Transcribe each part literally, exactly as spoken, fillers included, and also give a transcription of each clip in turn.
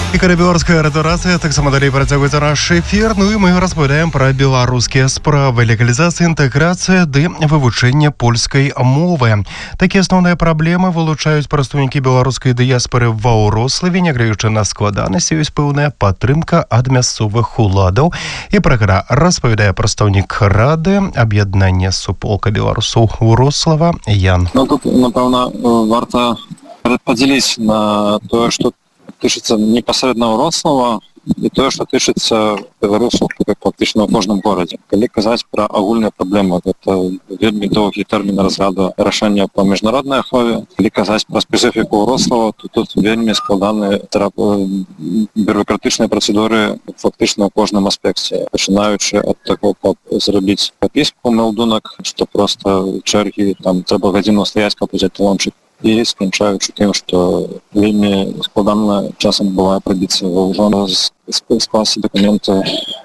І калі беларуская радыёрацыя таксама далей працягваецца наш эфір. Ну і мы распавядаем пра беларускія справы, легалізацыя, інтэграцыя ды вывучэнне польскай мовы. Такія асноўныя праблемы вылучаюць прадстаўнікі беларускай дыяспары ва Ўрославе, нягледзячы на складанасці, ёсць пэўная падтрымка ад мясцовых уладаў. І пра гэта распавядае прадстаўнік рады аб'яднання суполка беларусаў Ўрослава Ян. Ну тут, напэўна, варта падзяліць на тое, што тычыцца непасрэдна Ўрослава і тое, што тычыцца беларусаў фактычна ў кожным горадзе. Калі казаць пра агульныя праблемы, гэта вельмі доўгі тэрмін разгляду рашэння па міжнароднай ахове. Калі казаць пра спецыфіку Ўрослава, то тут вельмі складаныя бюрократычныя працэдуры фактычна ў кожным аспекце, пачынаючы ад таго, каб зрабіць папіску мелдунак, што проста чэргі, там трэба гадзіну стаяць, каб узяць талончык, і сканчаючы тым, што вельмі складана часам бывае прабіцца ва ўжо скласці дакументы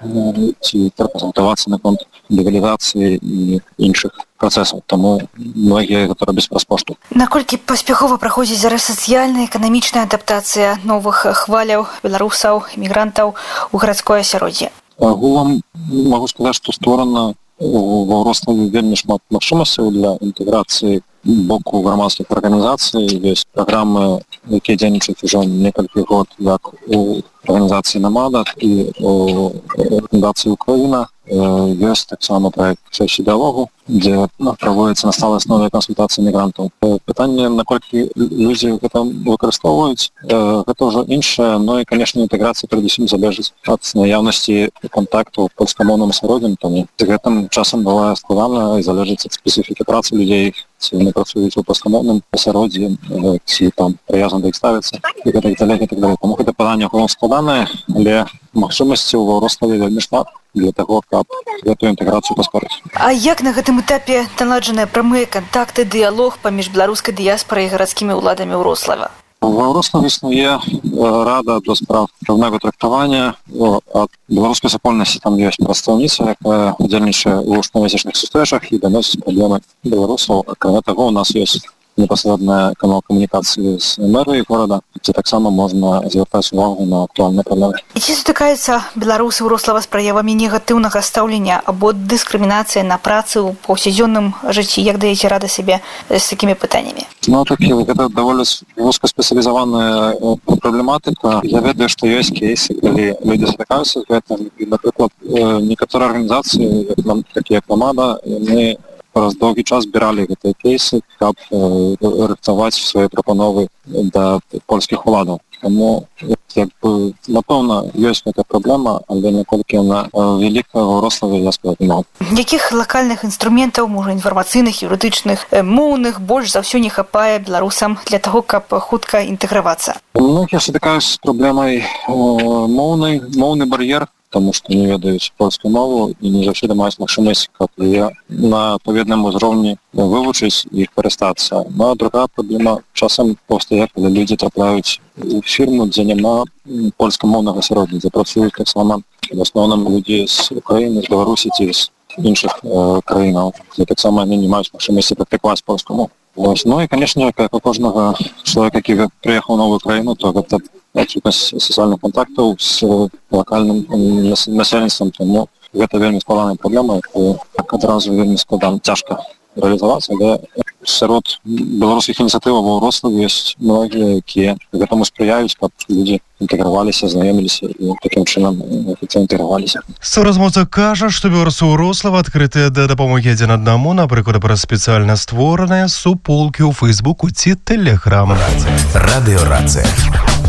ці пракансультавацца наконт легалізацыі і іншых працэсаў. Таму многія гэта робяць праз пошту. Наколькі паспяхова праходзіць зараз сацыяльная, эканамічная адаптацыя новых хваляў беларусаў, мігрантаў у гарадское асяроддзе? Агулам магу сказаць, што створана ва Ўрославе вельмі шмат магчымасцяў для інтэграцыі боку грамадскіх арганізацый. Ёсць праграмы, якія дзейнічаюць ужо некалькі год, як у арганізацыі «Намада» і у арганізацыі «Украіна». Ёсць таксама праект «Шэсці дыалогу», дзе праводзяцца на сталай аснове кансультацыі мігрантаў. Пытанне, наколькі людзі гэта выкарыстоўваюць, гэта ўжо іншае, но і, канешне, інтэграцыя перадусім залежыць ад наяўнасці кантакту ў польскамоўным асяроддзі. Таму гэтым часам бывае складана і залежыць ад спецыфікі працы людзей, ці вони працуюць у польскамоўным асяроддзі, ці там прыязна да іх ставіцца, і гэтак далей, і так далей. Таму гэта пытанне агулам складанае, але магчымасці ў Ўрославе вельмі шмат для таго, каб гэтую інтэграцыю паспорыць. А як на гэтым этапе наладжаныя прамыя кантакты, дыялог паміж беларускай дыяспарай і гарадскімі ўладамі Ўрослава? Ва Ўрославе існуе рада да справ роўнага трактавання. Ад беларускай супольнасці там ёсць прадстаўніца, якая удзельнічае ў штомесячных сустрэчах і даносіць праблемы беларусаў. Акрамя таго, у нас ёсць непасрэдная канал камунікацыі з мэрыяй горада, дзе таксама можна звяртаць увагу на актуальныя праблемы. І ці сутыкаюцца беларусы Ўрослава з праявамі негатыўнага стаўлення або дыскрымінацыя на працы ў паўсядзённым жыцці? Як даеце рады сабе з такімі пытаннямі? Ну, такі, гэта даволі вузкаспецыялізаваная праблематыка. Я ведаю, што ёсць кейсы, калі людзі сутыкаюцца з гэтым. І, напрыклад, некаторыя арганізацыі, такія як «Намада», яны праз доўгі час збіралі гэтыя кейсы, каб рыхтаваць свае прапановы да польскіх уладаў. Таму, як бы, напэўна, ёсць гэтая праблема, але наколькі яна вялікая ва Ўрославе, я сказаць не магу. Якіх лакальных інструментаў, можа, інфармацыйных, юрыдычных, моўных больш за ўсё не хапае беларусам для таго, каб хутка інтэгравацца? Ну, я сутыкаюся з праблемай моўнай, моўны бар'ер, таму што не ведаюць польскую мову і не заўсёды маюць магчымасць, каб яе на адпаведным узроўні вывучыць і карыстацца. Ну, а другая праблема часам паўстае, калі людзі трапляюць у фірму, дзе няма польскамоўнага асяроддзя, дзе працуюць таксама в асноўным людзі з Украіны, з Беларусі ці з іншых краінаў, дзе таксама яны не маюць магчымасці практыкаваць польскую мову. Ну і, канешне, як у кожнага чалавека, які прыехаў у новую краіну, то гэта адсутнасць сацыяльных контактаў з лакальным насельніцтвам, таму гэта вельмі складаная праблема, якую адразу вельмі складана, цяжка рэалізаваць, але сярод беларускіх ініцыятываў ва Ўрославе ёсць многія, якія гэтаму спрыяюць, каб людзі інтэграваліся, знаёміліся і такім чынам эфектыўна інтэграваліся. Саўразмоўца кажа, што беларусы Ўрослава адкрытыя да дапамогі адзін аднаму, напрыклад, праз спецыяльна створаныя суполкі ў Фэйсбуку ці Тэлеграм. Радыёрацыя.